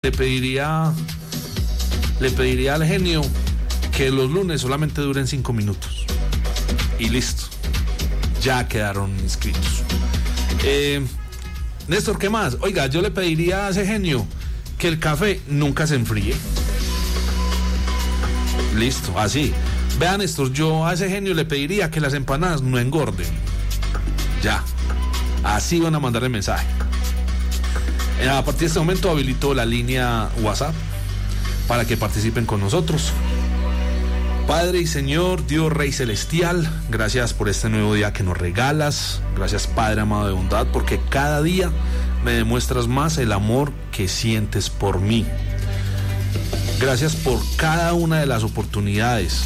le pediría al genio que los lunes solamente duren 5 minutos. Y listo. Ya quedaron inscritos. Néstor, ¿qué más? Oiga, yo le pediría a ese genio que el café nunca se enfríe. Listo, así. Vean, Néstor, yo a ese genio le pediría que las empanadas no engorden. Ya. Así van a mandar el mensaje. A partir de este momento habilito la línea WhatsApp para que participen con nosotros. Padre y Señor, Dios Rey Celestial, gracias por este nuevo día que nos regalas. Gracias, Padre amado de bondad, porque cada día me demuestras más el amor que sientes por mí. Gracias por cada una de las oportunidades.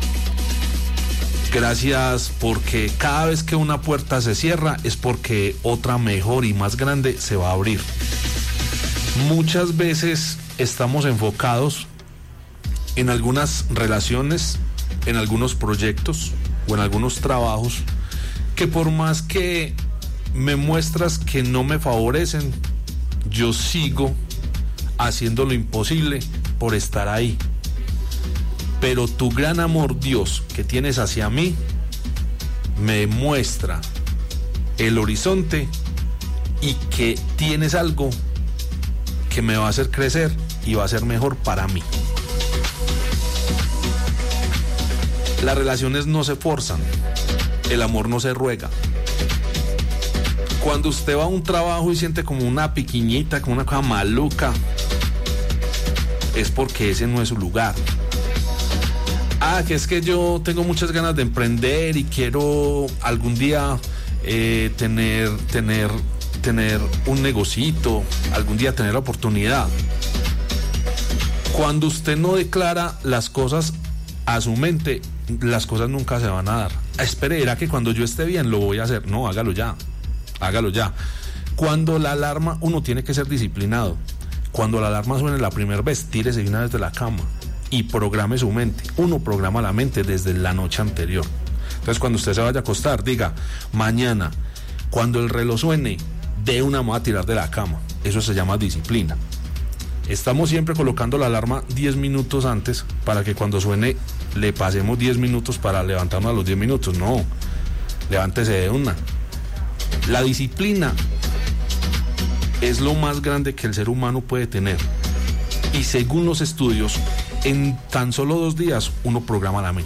Gracias porque cada vez que una puerta se cierra es porque otra mejor y más grande se va a abrir. Muchas veces estamos enfocados en algunas relaciones, en algunos proyectos o en algunos trabajos que por más que me muestras que no me favorecen, yo sigo haciendo lo imposible por estar ahí. Pero tu gran amor, Dios, que tienes hacia mí, me muestra el horizonte y que tienes algo que me va a hacer crecer y va a ser mejor para mí. Las relaciones no se forzan, el amor no se ruega. Cuando usted va a un trabajo y siente como una piquiñita, como una cosa maluca, es porque ese no es su lugar. Que es que yo tengo muchas ganas de emprender y quiero algún día tener un negocito, algún día tener la oportunidad. Cuando usted no declara las cosas a su mente, las cosas nunca se van a dar. Espere, era que cuando yo esté bien lo voy a hacer. No, hágalo ya. Cuando la alarma, uno tiene que ser disciplinado. Cuando la alarma suene la primera vez, tírese una vez de la cama y programe su mente. Uno programa la mente desde la noche anterior. Entonces, cuando usted se vaya a acostar, diga: mañana, cuando el reloj suene, de una me voy a tirar de la cama. Eso se llama disciplina. Estamos siempre colocando la alarma 10 minutos antes para que cuando suene le pasemos 10 minutos para levantarnos a los 10 minutos. No, levántese de una. La disciplina es lo más grande que el ser humano puede tener. Y según los estudios, en tan solo 2 días uno programa la mente.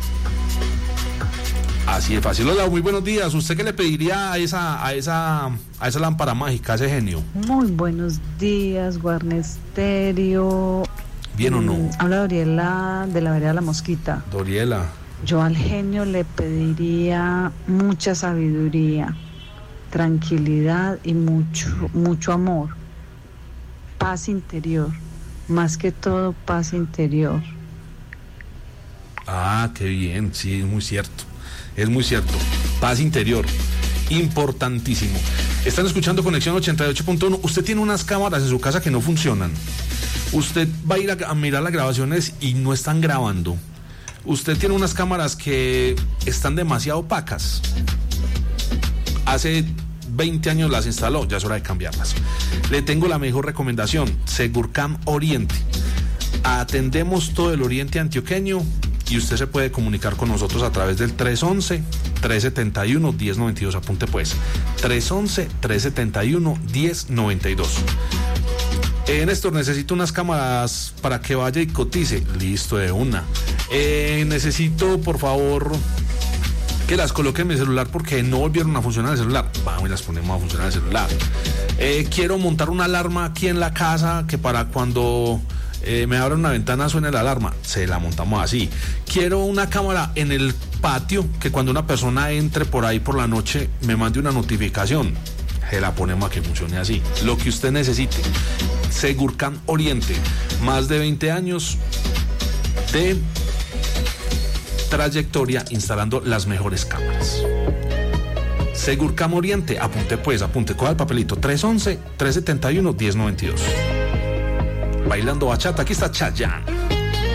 Así de fácil. Hola, muy buenos días. ¿Usted qué le pediría a esa lámpara mágica, a ese genio? Muy buenos días, Guarne Estéreo. ¿Bien o no? Habla Doriela de la vereda La Mosquita. Doriela. Yo al genio le pediría mucha sabiduría, tranquilidad y mucho amor. Paz interior. Más que todo, paz interior. Qué bien. Sí, es muy cierto. Es muy cierto. Paz interior. Importantísimo. Están escuchando Conexión 88.1. Usted tiene unas cámaras en su casa que no funcionan. Usted va a ir a mirar las grabaciones y no están grabando. Usted tiene unas cámaras que están demasiado opacas. Hace 20 años las instaló, ya es hora de cambiarlas. Le tengo la mejor recomendación: Segurcam Oriente. Atendemos todo el oriente antioqueño y usted se puede comunicar con nosotros a través del 311-371-1092. Apunte pues, 311-371-1092. Néstor, necesito unas cámaras para que vaya y cotice. Listo, de una. Necesito, por favor, que las coloque en mi celular porque no volvieron a funcionar el celular. Vamos y las ponemos a funcionar el celular. Quiero montar una alarma aquí en la casa que para cuando me abra una ventana suene la alarma. Se la montamos así. Quiero una cámara en el patio que cuando una persona entre por ahí por la noche me mande una notificación. Se la ponemos a que funcione así. Lo que usted necesite. Segurcam Oriente. Más de 20 años de trayectoria instalando las mejores cámaras. Segurcam Oriente. Apunte, coja el papelito. 311-371-1092. Bailando bachata. Aquí está Chayanne.